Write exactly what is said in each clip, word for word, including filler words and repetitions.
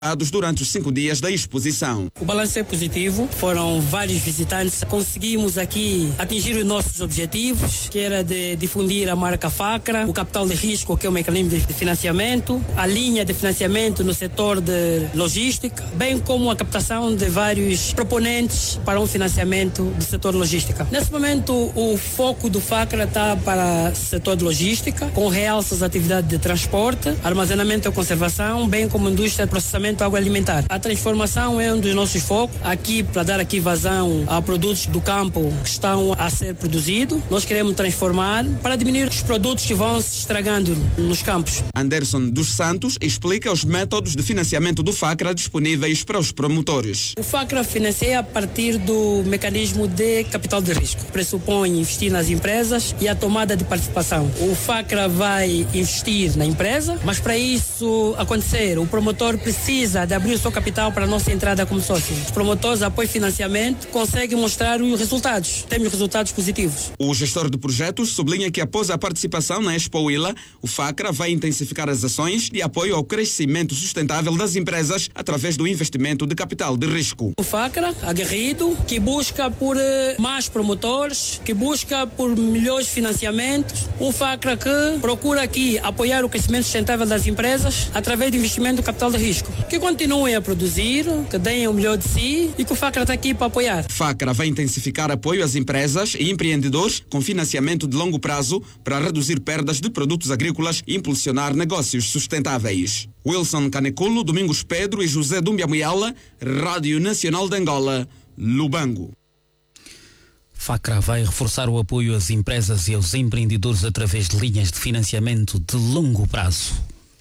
durante os cinco dias da exposição. O balanço é positivo, foram vários visitantes, conseguimos aqui atingir os nossos objetivos, que era de difundir a marca Facra, o capital de risco, que é o mecanismo de financiamento, a linha de financiamento no setor de logística, bem como a captação de vários proponentes para um financiamento do setor de logística. Nesse momento, o foco do Facra está para o setor de logística, com realças atividades de transporte, armazenamento e conservação, bem como indústria de processamento agroalimentar. A transformação é um dos nossos focos, aqui para dar aqui vazão a produtos do campo que estão a ser produzidos. Nós queremos transformar para diminuir os produtos que vão se estragando nos campos. Anderson dos Santos explica os métodos de financiamento do Facra disponíveis para os promotores. O Facra financia a partir do mecanismo de capital de risco. Pressupõe investir nas empresas e a tomada de participação. O Facra vai investir na empresa, mas para isso acontecer, o promotor precisa de abrir o seu capital para a nossa entrada como sócio. Os promotores, após financiamento, conseguem mostrar os resultados. Temos resultados positivos. O gestor de projetos sublinha que após a participação na Expo Willa, o Facra vai intensificar as ações de apoio ao crescimento sustentável das empresas através do investimento de capital de risco. O Facra, aguerrido, que busca por mais promotores, que busca por melhores financiamentos. Um Facra que procura aqui apoiar o crescimento sustentável das empresas através do investimento do capital de risco. Que continuem a produzir, que deem o melhor de si e que o Facra está aqui para apoiar. Facra vai intensificar apoio às empresas e empreendedores com financiamento de longo prazo para reduzir perdas de produtos agrícolas e impulsionar negócios sustentáveis. Wilson Caneculo, Domingos Pedro e José Dumbia Muyala, Rádio Nacional de Angola, Lubango. Facra vai reforçar o apoio às empresas e aos empreendedores através de linhas de financiamento de longo prazo.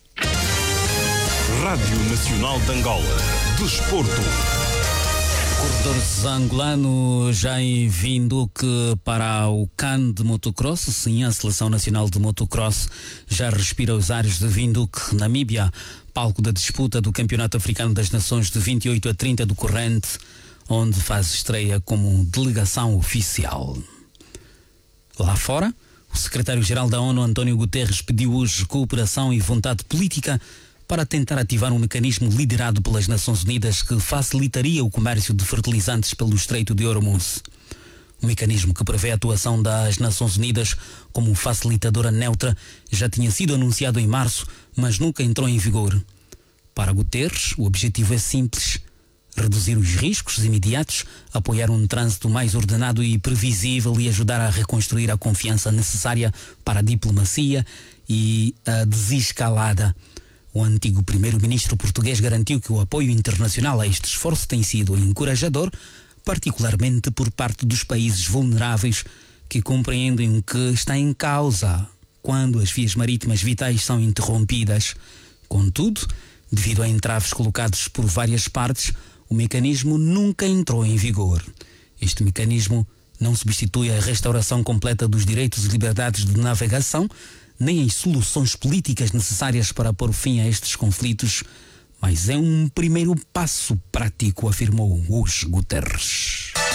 Rádio Nacional de Angola. Desporto. Corredores angolano já em Vinduque para o CAN de motocross. Sim, a Seleção Nacional de Motocross já respira os ares de Vinduque, Namíbia, palco da disputa do Campeonato Africano das Nações de vinte e oito a trinta do corrente, onde faz estreia como delegação oficial. Lá fora, o secretário-geral da ONU, António Guterres, pediu hoje cooperação e vontade política para tentar ativar um mecanismo liderado pelas Nações Unidas que facilitaria o comércio de fertilizantes pelo Estreito de Hormuz. Um mecanismo que prevê a atuação das Nações Unidas como facilitadora neutra já tinha sido anunciado em março, mas nunca entrou em vigor. Para Guterres, o objetivo é simples: reduzir os riscos imediatos, apoiar um trânsito mais ordenado e previsível e ajudar a reconstruir a confiança necessária para a diplomacia e a desescalada. O antigo primeiro-ministro português garantiu que o apoio internacional a este esforço tem sido encorajador, particularmente por parte dos países vulneráveis que compreendem o que está em causa quando as vias marítimas vitais são interrompidas. Contudo, devido a entraves colocados por várias partes, o mecanismo nunca entrou em vigor. Este mecanismo não substitui a restauração completa dos direitos e liberdades de navegação, nem as soluções políticas necessárias para pôr fim a estes conflitos, mas é um primeiro passo prático, afirmou hoje Guterres.